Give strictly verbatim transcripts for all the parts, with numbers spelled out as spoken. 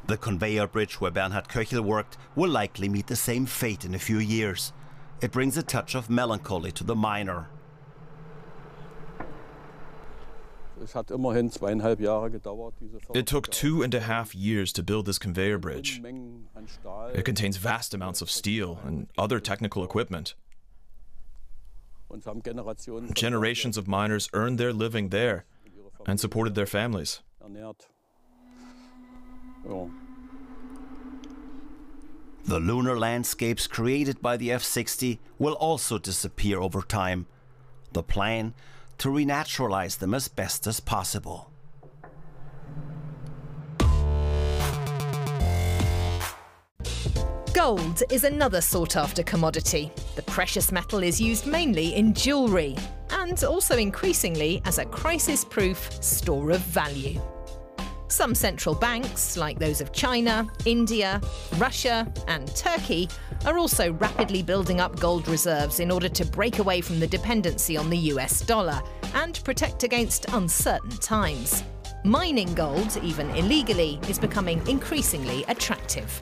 The conveyor bridge where Bernhard Köchel worked will likely meet the same fate in a few years. It brings a touch of melancholy to the miner. It took two and a half years to build this conveyor bridge. It contains vast amounts of steel and other technical equipment. Generations of miners earned their living there and supported their families. The lunar landscapes created by the F sixty will also disappear over time. The plan? To renaturalize them as best as possible. Gold is another sought-after commodity. The precious metal is used mainly in jewellery and also increasingly as a crisis-proof store of value. Some central banks, like those of China, India, Russia and Turkey, are also rapidly building up gold reserves in order to break away from the dependency on the U S dollar and protect against uncertain times. Mining gold, even illegally, is becoming increasingly attractive.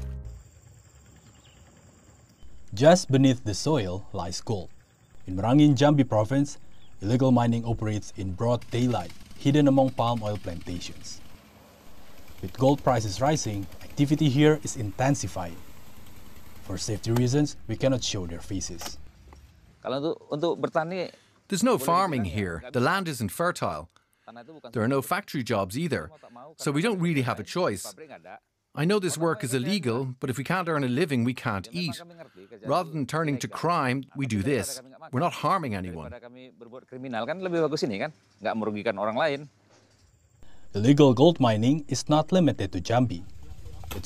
Just beneath the soil lies gold. In Merangin, Jambi province, illegal mining operates in broad daylight, hidden among palm oil plantations. With gold prices rising, activity here is intensifying. For safety reasons, we cannot show their faces. There's no farming here. The land isn't fertile. There are no factory jobs either, so we don't really have a choice. I know this work is illegal, but if we can't earn a living, we can't eat. Rather than turning to crime, we do this. We're not harming anyone. Illegal gold mining is not limited to Jambi.